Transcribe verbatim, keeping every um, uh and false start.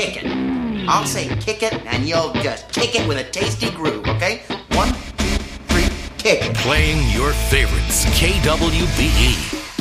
kick it. I'll say kick it, and you'll just kick it with a tasty groove, okay? One, two, three, kick it. Playing your favorites, K W B E.